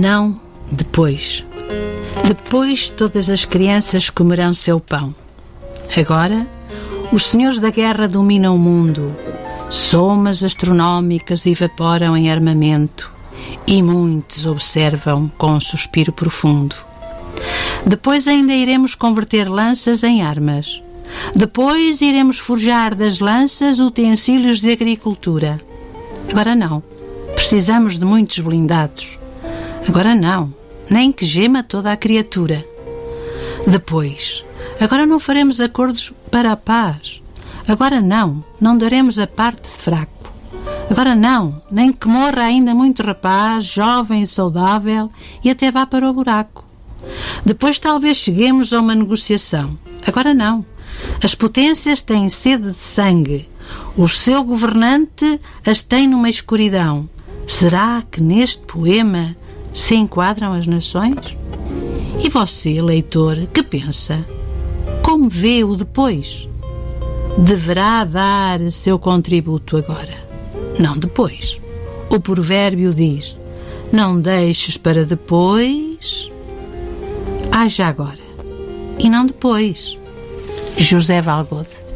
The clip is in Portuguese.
Não depois. Depois todas as crianças comerão seu pão. Agora, os senhores da guerra dominam o mundo. Somas astronómicas evaporam em armamento e muitos observam com um suspiro profundo. Depois ainda iremos converter lanças em armas. Depois iremos forjar das lanças utensílios de agricultura. Agora não. Precisamos de muitos blindados. Agora não. Nem que gema toda a criatura. Depois. Agora não faremos acordos para a paz. Agora não. Não daremos a parte de fraco. Agora não. Nem que morra ainda muito rapaz, jovem e saudável e até vá para o buraco. Depois talvez cheguemos a uma negociação. Agora não. As potências têm sede de sangue. O seu governante as tem numa escuridão. Será que neste poema se enquadram as nações? E você, leitor, que pensa? Como vê o depois? Deverá dar seu contributo agora, não depois. O provérbio diz: não deixes para depois, haja agora, e não depois. José Valgode.